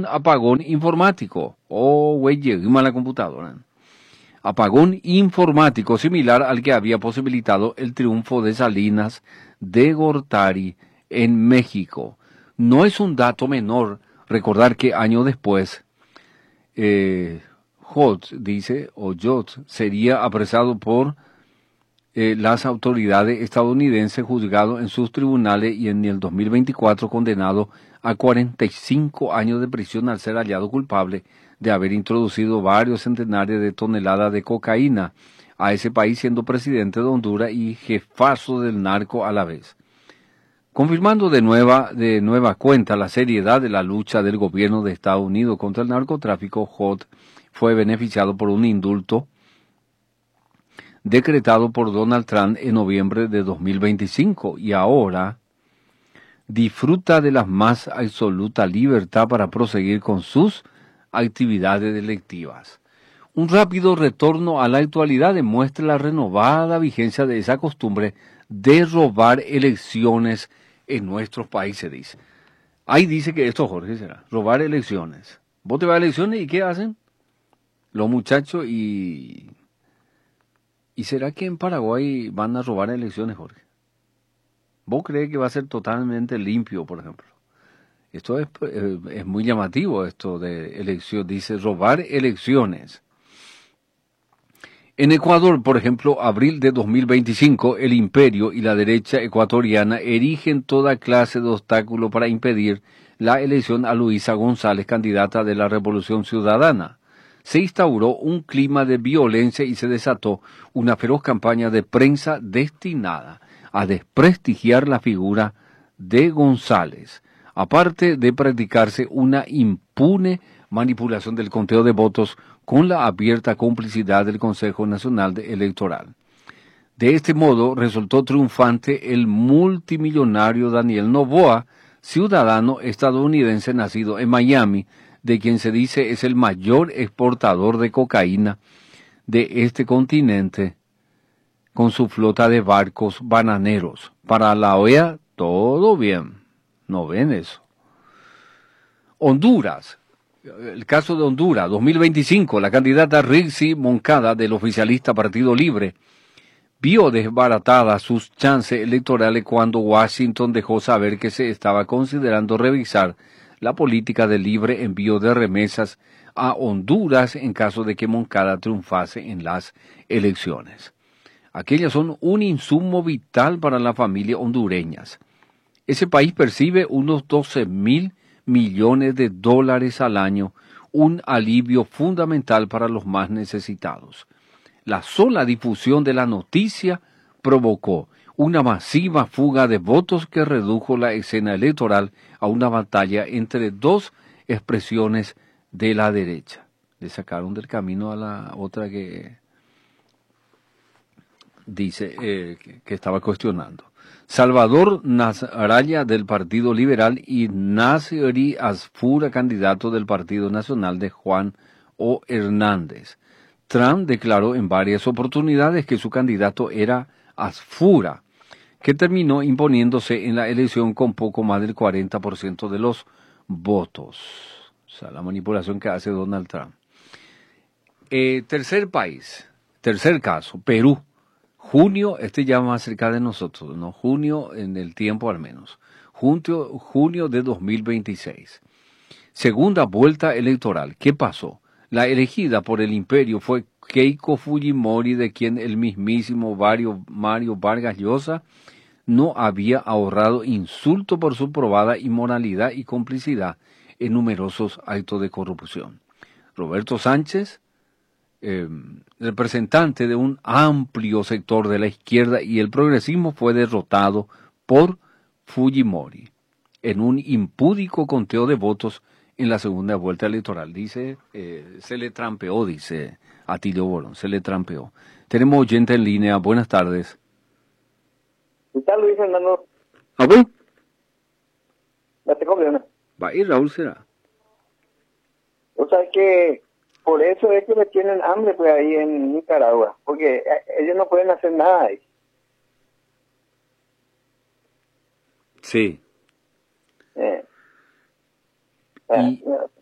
un apagón informático. Oh, güey, llegué a la computadora. Apagón informático similar al que había posibilitado el triunfo de Salinas de Gortari en México. No es un dato menor recordar que años después, Jot sería apresado por las autoridades estadounidenses, juzgado en sus tribunales y en el 2024 condenado a 45 años de prisión al ser hallado culpable de haber introducido varios centenares de toneladas de cocaína a ese país, siendo presidente de Honduras y jefazo del narco a la vez. Confirmando de nueva cuenta la seriedad de la lucha del gobierno de Estados Unidos contra el narcotráfico, Hot fue beneficiado por un indulto decretado por Donald Trump en noviembre de 2025 y ahora disfruta de la más absoluta libertad para proseguir con sus actividades delictivas. Un rápido retorno a la actualidad demuestra la renovada vigencia de esa costumbre de robar elecciones en nuestros países, dice. Ahí dice que esto, Jorge, será robar elecciones. Vos te vas a elecciones y ¿qué hacen? Los muchachos ¿Y será que en Paraguay van a robar elecciones, Jorge? ¿Vos crees que va a ser totalmente limpio, por ejemplo? Esto es muy llamativo, esto de elección. Dice robar elecciones. En Ecuador, por ejemplo, abril de 2025, el imperio y la derecha ecuatoriana erigen toda clase de obstáculo para impedir la elección a Luisa González, candidata de la Revolución Ciudadana. Se instauró un clima de violencia y se desató una feroz campaña de prensa destinada a desprestigiar la figura de González, aparte de practicarse una impune manipulación del conteo de votos con la abierta complicidad del Consejo Nacional Electoral. De este modo resultó triunfante el multimillonario Daniel Noboa, ciudadano estadounidense nacido en Miami, de quien se dice es el mayor exportador de cocaína de este continente, con su flota de barcos bananeros. Para la OEA, todo bien. No ven eso. Honduras. El caso de Honduras, 2025, la candidata Rixi Moncada del oficialista Partido Libre vio desbaratadas sus chances electorales cuando Washington dejó saber que se estaba considerando revisar la política de libre envío de remesas a Honduras en caso de que Moncada triunfase en las elecciones. Aquellas son un insumo vital para las familias hondureñas. Ese país percibe unos 12.000 millones de dólares al año, un alivio fundamental para los más necesitados. La sola difusión de la noticia provocó una masiva fuga de votos que redujo la escena electoral a una batalla entre dos expresiones de la derecha. Le sacaron del camino a la otra que dice que estaba cuestionando. Salvador Nasralla del Partido Liberal y Nasri Asfura, candidato del Partido Nacional de Juan O. Hernández. Trump declaró en varias oportunidades que su candidato era Asfura, que terminó imponiéndose en la elección con poco más del 40% de los votos. O sea, la manipulación que hace Donald Trump. Tercer caso, Perú. Junio, este ya más cerca de nosotros, ¿no? Junio en el tiempo al menos. Junio de 2026. Segunda vuelta electoral. ¿Qué pasó? La elegida por el imperio fue Keiko Fujimori, de quien el mismísimo Mario Vargas Llosa no había ahorrado insulto por su probada inmoralidad y complicidad en numerosos actos de corrupción. Roberto Sánchez, representante de un amplio sector de la izquierda y el progresismo, fue derrotado por Fujimori en un impúdico conteo de votos en la segunda vuelta electoral. Dice, se le trampeó, dice Atilio Borón, se le trampeó. Tenemos oyente en línea, buenas tardes. ¿Qué tal, Luis Fernando? ¿Ah, bueno? Ya te conviene. Va a ir, Raúl, será. O sea, que por eso es que me tienen hambre pues ahí en Nicaragua, porque ellos no pueden hacer nada ahí. Sí.